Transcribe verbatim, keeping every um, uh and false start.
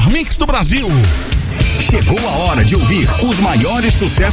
mix do Brasil. Chegou a hora de ouvir os maiores sucessos